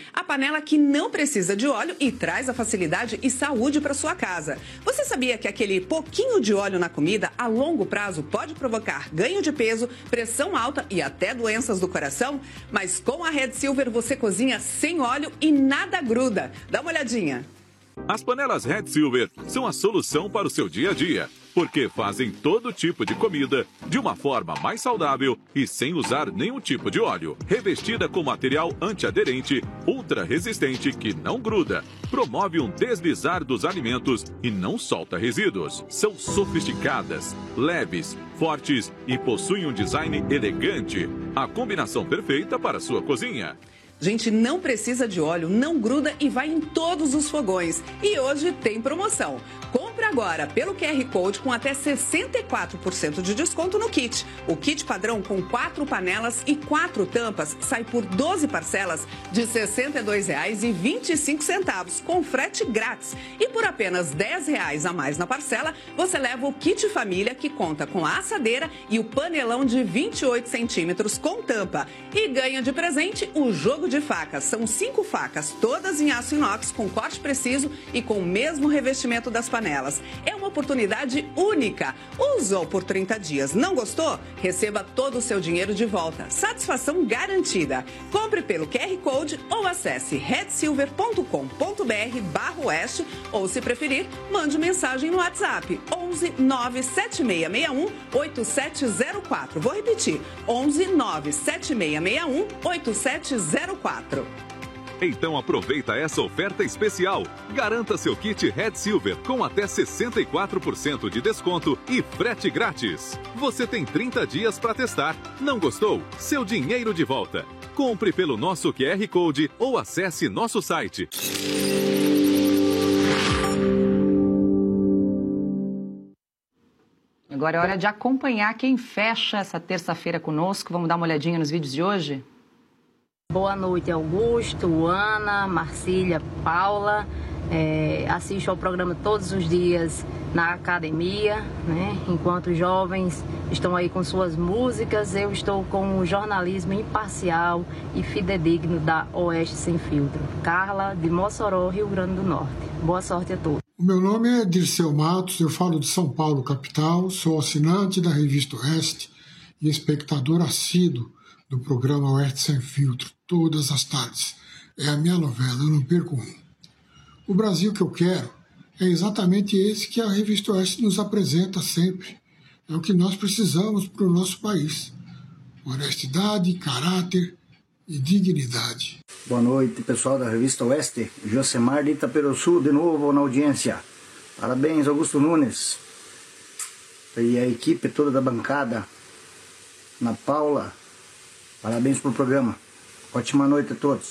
A panela que não precisa de óleo e traz a facilidade e saúde para sua casa. Você sabia que aquele pouquinho de óleo na comida, a longo prazo, pode provocar ganho de peso, pressão alta e até doenças do coração? Mas com a Red Silver você cozinha sem óleo e nada gruda. Dá uma olhadinha. As panelas Red Silver são a solução para o seu dia a dia, porque fazem todo tipo de comida de uma forma mais saudável e sem usar nenhum tipo de óleo. Revestida com material antiaderente, ultra resistente que não gruda, promove um deslizar dos alimentos e não solta resíduos. São sofisticadas, leves, fortes e possuem um design elegante. A combinação perfeita para a sua cozinha. Gente, não precisa de óleo, não gruda e vai em todos os fogões. E hoje tem promoção. Compre agora pelo QR Code com até 64% de desconto no kit. O kit padrão com 4 panelas e 4 tampas sai por 12 parcelas de R$ 62,25 com frete grátis. E por apenas R$ 10 a mais na parcela, você leva o kit família que conta com a assadeira e o panelão de 28 centímetros com tampa. E ganha de presente o jogo de facas. São 5 facas, todas em aço inox com corte preciso e com o mesmo revestimento das panelas. É uma oportunidade única. Usou por 30 dias, não gostou? Receba todo o seu dinheiro de volta. Satisfação garantida. Compre pelo QR Code ou acesse redsilver.com.br/oeste ou, se preferir, mande mensagem no WhatsApp 11 97661 8704. Vou repetir, 11 97661 8704. Então aproveita essa oferta especial. Garanta seu kit Red Silver com até 64% de desconto e frete grátis. Você tem 30 dias para testar. Não gostou? Seu dinheiro de volta. Compre pelo nosso QR Code ou acesse nosso site. Agora é hora de acompanhar quem fecha essa terça-feira conosco. Vamos dar uma olhadinha nos vídeos de hoje? Boa noite, Augusto, Ana, Marcília, Paula. Assisto ao programa todos os dias na academia, né? Enquanto os jovens estão aí com suas músicas, eu estou com o jornalismo imparcial e fidedigno da Oeste Sem Filtro. Carla, de Mossoró, Rio Grande do Norte. Boa sorte a todos. O meu nome é Dirceu Matos, eu falo de São Paulo, capital, sou assinante da revista Oeste e espectador assíduo do programa Oeste Sem Filtro, todas as tardes. É a minha novela, eu não perco um. O Brasil que eu quero é exatamente esse que a revista Oeste nos apresenta sempre. É o que nós precisamos para o nosso país. Honestidade, caráter e dignidade. Boa noite, pessoal da revista Oeste. Josemar de Itaperuçu, de novo na audiência. Parabéns, Augusto Nunes. E a equipe toda da bancada. Ana Paula, parabéns pelo programa. Ótima noite a todos.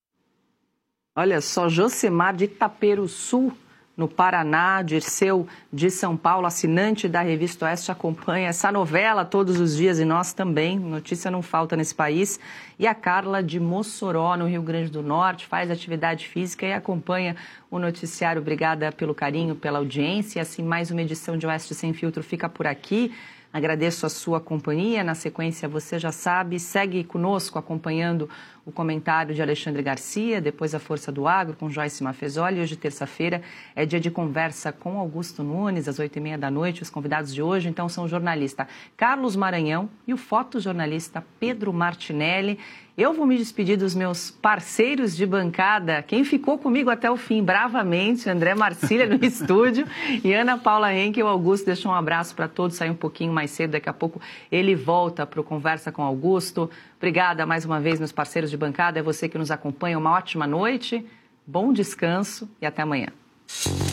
Olha só, Josemar de Itaperuçu, no Paraná, Dirceu de São Paulo, assinante da revista Oeste, acompanha essa novela todos os dias e nós também. Notícia não falta nesse país. E a Carla de Mossoró, no Rio Grande do Norte, faz atividade física e acompanha o noticiário. Obrigada pelo carinho, pela audiência. E assim, mais uma edição de Oeste Sem Filtro fica por aqui. Agradeço a sua companhia. Na sequência, você já sabe, segue conosco acompanhando o comentário de Alexandre Garcia, depois a Força do Agro com Joyce Mafezoli. Hoje, terça-feira, é dia de conversa com Augusto Nunes, às 8h30 da noite. Os convidados de hoje, então, são o jornalista Carlos Maranhão e o fotojornalista Pedro Martinelli. Eu vou me despedir dos meus parceiros de bancada, quem ficou comigo até o fim, bravamente, André Marcília no estúdio e Ana Paula Henkel. O Augusto deixou um abraço para todos, saiu um pouquinho mais cedo, daqui a pouco ele volta para o Conversa com Augusto. Obrigada mais uma vez, meus parceiros de bancada, é você que nos acompanha, uma ótima noite, bom descanso e até amanhã.